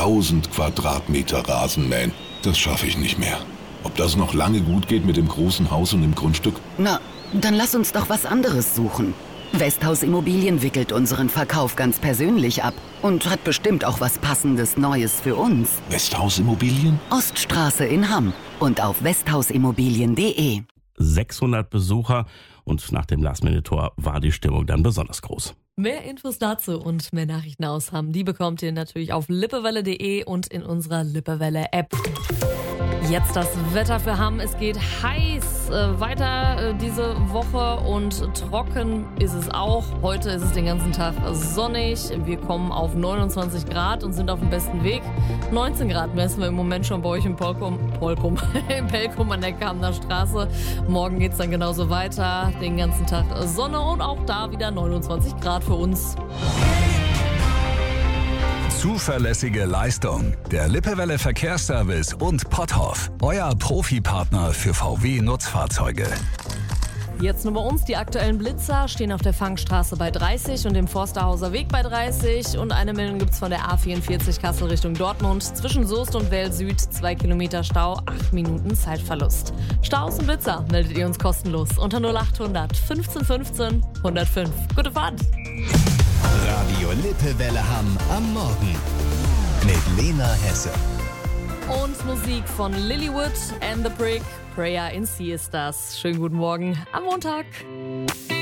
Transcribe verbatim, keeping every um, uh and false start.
tausend Quadratmeter Rasenmähen. Das schaffe ich nicht mehr. Ob das noch lange gut geht mit dem großen Haus und dem Grundstück? Na, dann lass uns doch was anderes suchen. Westhaus Immobilien wickelt unseren Verkauf ganz persönlich ab und hat bestimmt auch was Passendes Neues für uns. Westhaus Immobilien? Oststraße in Hamm und auf westhausimmobilien punkt de. sechshundert Besucher und nach dem Last-Minute-Tor war die Stimmung dann besonders groß. Mehr Infos dazu und mehr Nachrichten aus Hamm, die bekommt ihr natürlich auf lippewelle punkt de und in unserer Lippewelle-App. Jetzt das Wetter für Hamm. Es geht heiß äh, weiter äh, diese Woche und trocken ist es auch. Heute ist es den ganzen Tag sonnig. Wir kommen auf neunundzwanzig Grad und sind auf dem besten Weg. neunzehn Grad messen wir im Moment schon bei euch in Polkum, Polkum, in Pelkum an der Kamener Straße. Morgen geht es dann genauso weiter. Den ganzen Tag Sonne und auch da wieder neunundzwanzig Grad für uns. Zuverlässige Leistung. Der Lippewelle Verkehrsservice und Potthoff. Euer Profipartner für V W-Nutzfahrzeuge. Jetzt nur bei uns. Die aktuellen Blitzer stehen auf der Fangstraße bei dreißig und dem Forsterhauser Weg bei dreißig. Und eine Meldung gibt es von der A vierundvierzig Kassel Richtung Dortmund. Zwischen Soest und Well Süd zwei Kilometer Stau, acht Minuten Zeitverlust. Staus und Blitzer meldet ihr uns kostenlos unter null achthundert fünfzehn fünfzehn hundertfünf. Gute Fahrt! Radio Lippewelle Hamm am Morgen mit Lena Hesse. Und Musik von Lilywood and the Brick. Prayer in Sea ist das. Schönen guten Morgen am Montag.